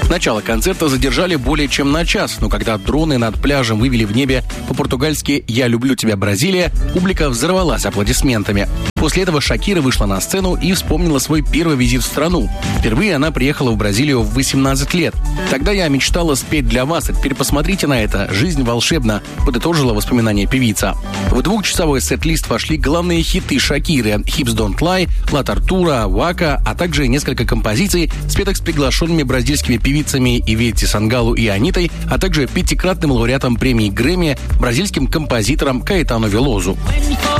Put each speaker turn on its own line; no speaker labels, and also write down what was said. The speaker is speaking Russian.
Начало концерта задержали более чем на час, но когда дроны над пляжем вывели в небе по-португальски «Я люблю тебя, Бразилия», публика взорвалась аплодисментами. После этого Шакира вышла на сцену и вспомнила свой первый визит в страну. Впервые она приехала в Бразилию в 18 лет. «Тогда я мечтала спеть для вас, а теперь посмотрите на это. Жизнь волшебна», — подытожила воспоминания певица. В двухчасовой сет-лист вошли главные хиты Шакиры «Hips Don't Lie», «Ла Тортура», «Вака», а также несколько композиций, спетых с приглашенными бразильскими певицами Иветти Сангалу и Анитой, а также пятикратным лауреатом премии Грэмми, бразильским композитором Каэтану Велозу.